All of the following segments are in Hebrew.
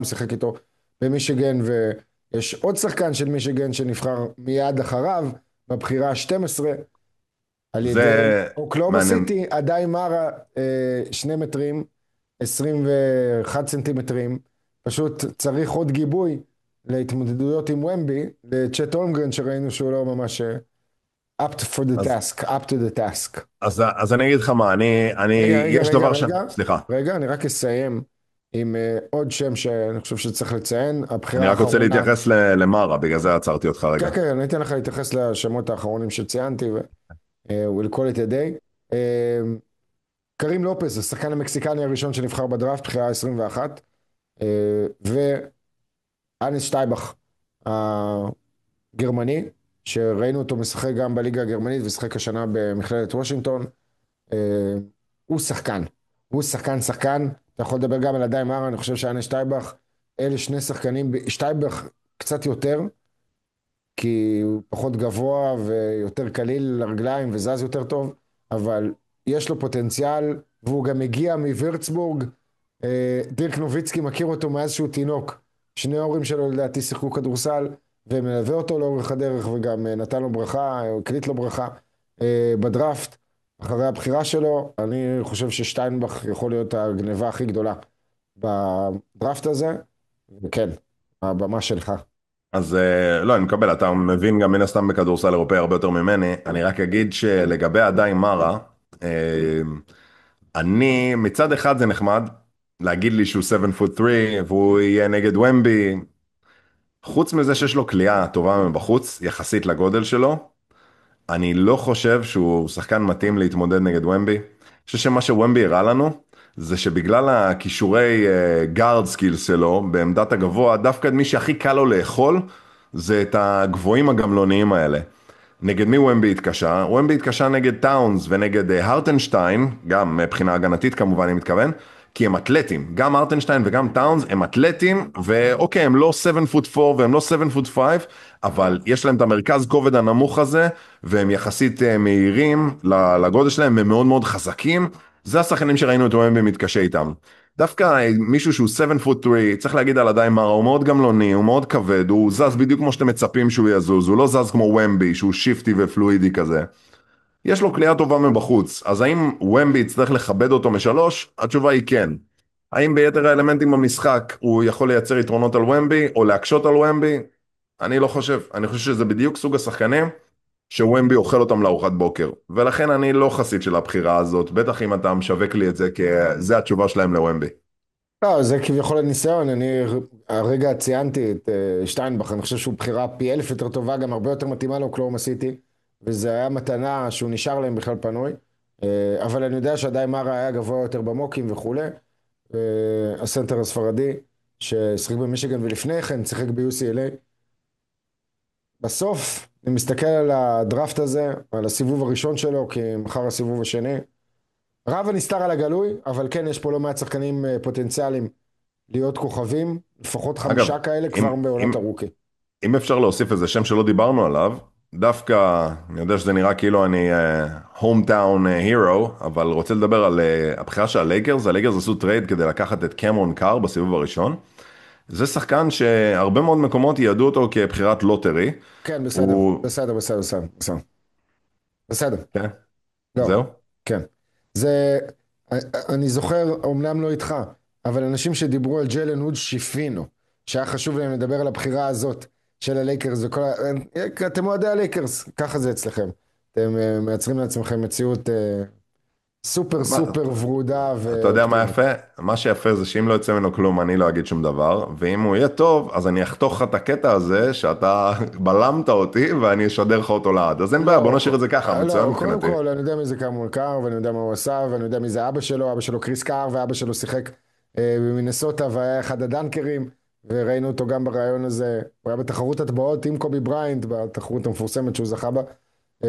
משחק איתו במישיגן, ויש עוד שחקן של מישיגן שנבחר מיד אחריו, בבחירה ה-12, על ידי זה אוקלאומה מעניין. סיטי, עדיין מרה, 2 מטרים, 21 סנטימטרים, פשוט צריך עוד גיבוי להתמודדויות עם ומבי, לצ'ט הולמגרן שראינו שהוא לא ממש up for the אז, task, up to the task. אז אני אגיד לך מה, רגע, רגע, יש רגע, דבר רגע, סליחה, רגע, אני רק אסיים עם עוד שם שאני חושב שצריך לציין, אני הבחירה רק רוצה האחרונה. להתייחס למרה, בגלל זה עצרתי אותך רגע. כן, כן, אני אתן לך להתייחס לשמות האחרונים שציינתי, ו- we'll call it a day. קרים לופס, השחקן המקסיקני הראשון שנבחר בדראפט, בחירה 21, ואניס שטייבך, הגרמני, שראינו אותו משחק גם בליגה הגרמנית, ושחק השנה במכללת וושינגטון. הוא שחקן, הוא שחקן, אתה יכול לדבר גם על עדיין מרה, אני חושב שאניס שטייבך, אלה שני שחקנים, שטייבך קצת יותר, כי הוא פחות גבוה ויותר קליל לרגליים וזז יותר טוב, אבל יש לו פוטנציאל, והוא גם מגיע מווירצבורג. דירק נוביצקי מכיר אותו מאז שהוא תינוק. שני ההורים שלו לדעתי שיחקו כדורסל, ומלווה אותו לאורך הדרך, וגם נתן לו ברכה, הקליט לו ברכה בדראפט. אחרי הבחירה שלו, אני חושב ששטיינבך יכול להיות הגניבה הכי גדולה בדראפט הזה, וכן, הבמה שלך. אז לא, אני מקבל, אתה מבין גם מן הסתם בכדורסל אירופאי הרבה יותר ממני. אני רק אגיד שלגבי עדיין מרה, אה, אני, מצד אחד זה נחמד, להגיד לי שהוא 7 foot 3 והוא יהיה נגד ומבי, חוץ מזה שיש לו קליעה טובה מבחוץ, יחסית לגודל שלו, אני לא חושב שהוא שחקן מתאים להתמודד נגד ומבי. אני חושב שמה שוומבי הראה לנו, זה שבגלל הכישורי גארד סקילס שלו, בעמדת הגבוה, דווקא מי שהכי קל לו לאכול, זה את הגבוהים הגמלוניים האלה. נגד מי ומבי התקשה? ומבי התקשה נגד טאונס ונגד הרטנשטיין, גם מבחינה הגנתית כמובן אני מתכוון, כי הם אתלטים, גם הרטנשטיין וגם טאונס הם אתלטים, ואוקיי, הם לא 7 foot 4 והם לא 7 foot 5, אבל יש להם את המרכז כובד הנמוך הזה, והם יחסית מהירים לגודל שלהם, הם מאוד מאוד חזקים, זה השחקנים שראינו את ומבי מתקשה איתם. דווקא מישהו שהוא 7 foot 3, צריך להגיד על עדיין מרה, הוא מאוד גמלוני, הוא מאוד כבד, הוא זז בדיוק כמו שאתם מצפים שהוא יזוז, הוא לא זז כמו ומבי, שהוא שיפטי ופלואידי כזה. יש לו קליעה טובה מבחוץ, אז האם ומבי יצטרך לכבד אותו משלוש? התשובה היא כן. האם ביתר האלמנטים במשחק הוא יכול לייצר יתרונות על ומבי, או להקשות על ומבי? אני לא חושב. אני חושב שזה בדיוק סוג השחקנים שוומבי אוכל אותם לארוחת בוקר, ולכן אני לא חסיד של הבחירה הזאת, בטח אם אתה משווק לי את זה, כי זה התשובה שלהם לוומבי. לא, זה כביכול הניסיון, אני הרגע ציינתי את שטיינבך, אני חושב שהוא בחירה פי אלף יותר טובה, גם הרבה יותר מתאימה לאוקלאומה סיטי, וזה היה מתנה שהוא נשאר להם בכלל פנוי, אבל אני יודע שעדיין מרה היה גבוה יותר במוקים וכולי, הסנטר הספרדי, ששיחק במישיגן ולפני כן שיחק ב-UCLA. בסוף, אני מסתכל על הדראפט הזה, על הסיבוב הראשון שלו, כי מחר הסיבוב השני, רב הנסתר על הגלוי, אבל כן, יש פה לא מעט שחקנים פוטנציאליים להיות כוכבים, לפחות אגב, 5 כאלה אם, כבר בעונת אם, הרוקי. אם אפשר להוסיף איזה שם שלא דיברנו עליו, דווקא, אני יודע שזה נראה כאילו אני hometown hero, אבל רוצה לדבר על הבחירה של הלייקרס. הלייקרס עשו טרייד כדי לקחת את קמרון קאר בסיבוב הראשון. זה שחקן שהרבה מאוד מקומות ידעו אותו כבחירת לוטרי. כן, בסדר, הוא... בסדר, בסדר, בסדר, בסדר. בסדר, כן, לא, זהו. כן. זה, אני זוכר, אומנם לא איתך, אבל אנשים שדיברו על ג'יילן ווד שיפינו, שהיה חשוב להם לדבר על הבחירה הזאת של הלייקרס וכל אתם אוהדי הלייקרס, ככה זה אצלכם. אתם מייצרים לעצמכם מציאות סופר מה, סופר ורודה אתה יודע מה ואופטימית. יפה? מה שיפה זה שאם לא יצא ממנו כלום, אני לא אגיד שום דבר, ואם הוא יהיה טוב, אז אני אחתוך לך את הקטע הזה, שאתה בלמת אותי, ואני אשדר לך אותו לעד. אז אין בעיה, בוא לא, נשאיר את זה ככה, מצוין לא, קודם מבחינתי. כל, אני יודע מי זה קרמון קאר, ואני יודע מה הוא עשה, ואני יודע מי זה אבא שלו קריס קאר, ואבא שלו שיחק במינסוטה, והיה אחד הדנקרים, וראינו אותו גם בריאיון הזה, הוא היה בתחרות הטבעות עם קובי בריינט, בתחרות המפורסמת שהוא זכה בה. אה,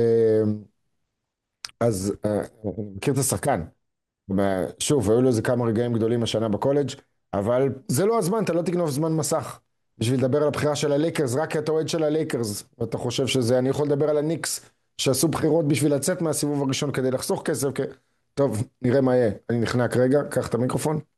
אז אני מכיר את השחקן. שוב, היו לו איזה כמה רגעים גדולים השנה בקולג', אבל זה לא הזמן, אתה לא תגנוב זמן מסך. בשביל לדבר על הבחירה של הלייקרס, רק כי אתה אוהד של הלייקרס, ואתה חושב שזה, אני יכול לדבר על הניקס, שעשו בחירות בשביל לצאת מהסיבוב הראשון כדי לחסוך כסף, טוב, נראה מה יהיה. אני נחנק רגע, קח את המיקרופון.